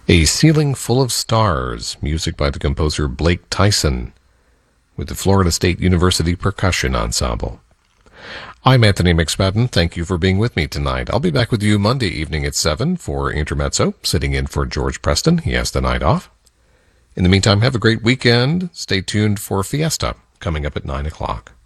A Ceiling Full of Stars, music by the composer Blake Tyson, with the Florida State University Percussion Ensemble. I'm Anthony McSpadden. Thank you for being with me tonight. I'll be back with you Monday evening at 7 for Intermezzo, sitting in for George Preston. He has the night off. In the meantime, have a great weekend. Stay tuned for Fiesta, coming up at 9 o'clock.